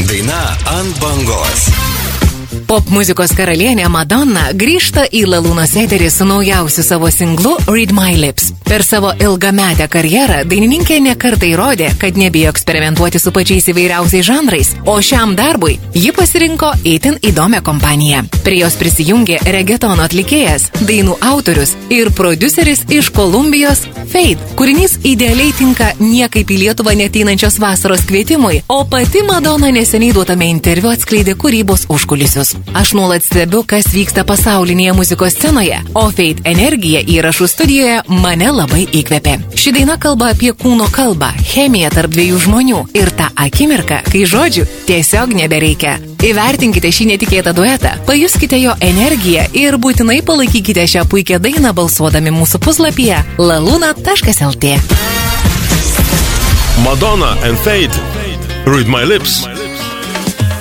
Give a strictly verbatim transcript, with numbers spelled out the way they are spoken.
Daina ant bangos. Pop muzikos karalienė Madonna grįžta į Lalūnos eterį su naujausiu savo singlu Read My Lips. Per savo ilgametę karjerą dainininkė nekartą įrodė, kad nebijo eksperimentuoti su pačiais įvairiausiais žanrais, o šiam darbui ji pasirinko itin įdomią kompaniją. Prie jos prisijungė reggaetono atlikėjas, dainų autorius ir prodiuseris iš Kolumbijos Fade. Kūrinys idealiai tinka niekaip į Lietuvą neteinančios vasaros kvietimui, o pati Madonna neseniai duotame interviu atskleidė kūrybos užkulisius. Aš nuolat stebiu, kas vyksta pasaulinėje muzikos scenoje, o Fade energija įrašų studijoje mane labai įkvėpė. Ši daina kalba apie kūno kalbą, chemiją tarp dviejų žmonių ir tą akimirką, kai žodžių tiesiog nebereikia. Įvertinkite šį netikėtą duetą, pajuskite jo energiją ir būtinai palaikykite šią puikią dainą balsuodami mūsų puslapyje laluna taškas el tė. Madonna and Fade. Read My Lips.